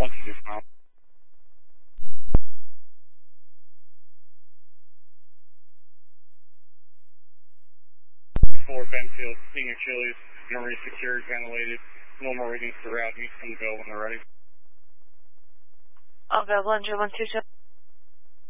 122 final. 4 Benfield, Senior Chili's, memory secured, ventilated, normal readings throughout, needs to go when they're ready. Available, 122.